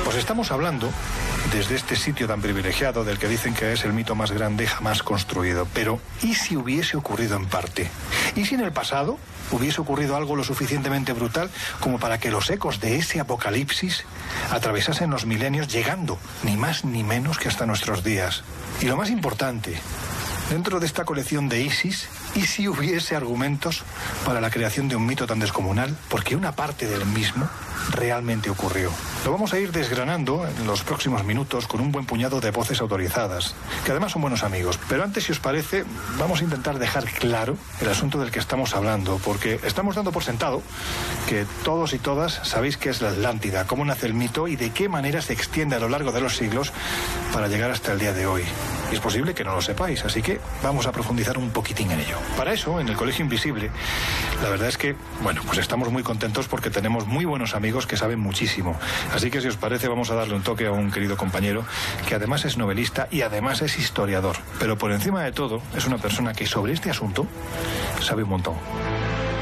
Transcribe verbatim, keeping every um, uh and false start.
Pues estamos hablando desde este sitio tan privilegiado del que dicen que es el mito más grande jamás construido. Pero, ¿y si hubiese ocurrido en parte? ¿Y si en el pasado hubiese ocurrido algo lo suficientemente brutal como para que los ecos de ese apocalipsis atravesasen los milenios, llegando ni más ni menos que hasta nuestros días? Y lo más importante, dentro de esta colección de Isis, ¿y si hubiese argumentos para la creación de un mito tan descomunal? Porque una parte del mismo realmente ocurrió. Lo vamos a ir desgranando en los próximos minutos con un buen puñado de voces autorizadas, que además son buenos amigos. Pero antes, si os parece, vamos a intentar dejar claro el asunto del que estamos hablando, porque estamos dando por sentado que todos y todas sabéis qué es la Atlántida, cómo nace el mito y de qué manera se extiende a lo largo de los siglos para llegar hasta el día de hoy. Y es posible que no lo sepáis, así que vamos a profundizar un poquitín en ello. Para eso, en el Colegio Invisible, la verdad es que, bueno, pues estamos muy contentos porque tenemos muy buenos amigos que saben muchísimo. Así que, si os parece, vamos a darle un toque a un querido compañero que además es novelista y además es historiador. Pero por encima de todo, es una persona que sobre este asunto sabe un montón.